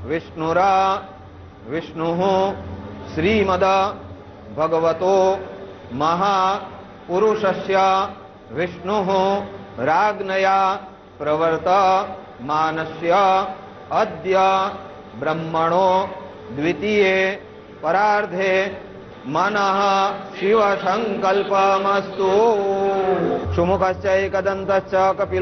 विष्णुरा विष्णुः श्रीमद भगवतो महापुरुषस्य विष्णुः राज्ञया प्रवर्तमानस्य अद्य ब्रह्मणो द्वितीये परार्धे मनः शिव संकल्पमस्तु। सुमुखश्च एकदन्तश्च कपिलो